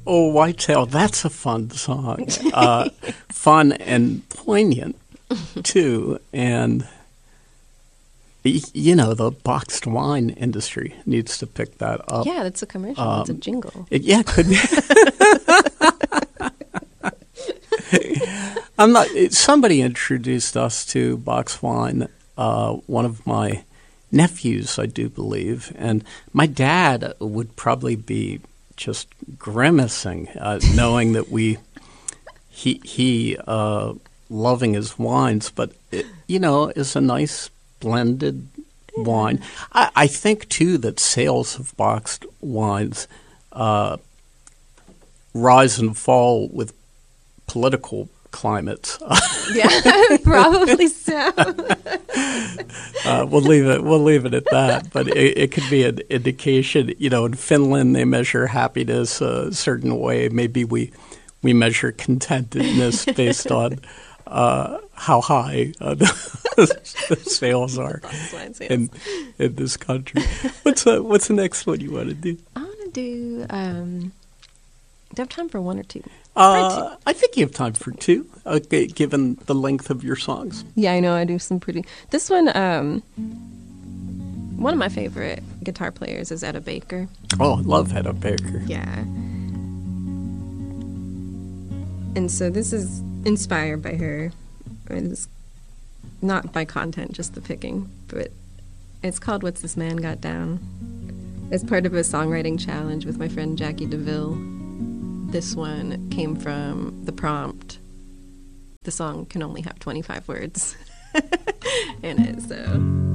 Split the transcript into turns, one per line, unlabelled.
Oh, Whitetail, that's a fun song. Fun and poignant, too. And, the boxed wine industry needs to pick that up.
Yeah, that's a commercial. It's a jingle.
It could be. Somebody introduced us to boxed wine, one of my nephews, I do believe. And my dad would probably be just grimacing, knowing that he loving his wines, but it, is a nice blended wine. I think too that sales of boxed wines rise and fall with political climates.
Yeah, probably so.
We'll leave it at that. But it could be an indication. In Finland they measure happiness a certain way. Maybe we measure contentedness based on how high the sales are in this country. What's the next one you want to do?
I want to do. Do I have time for one or two?
I think you have time for two, given the length of your songs.
Yeah, I know. I do some pretty... This one, one of my favorite guitar players is Etta Baker.
Oh, I love Etta Baker.
Yeah. And so this is inspired by her. It's not by content, just the picking. But it's called What's This Man Got Down. It's part of a songwriting challenge with my friend Jackie DeVille. This one came from the prompt. The song can only have 25 words in it, so...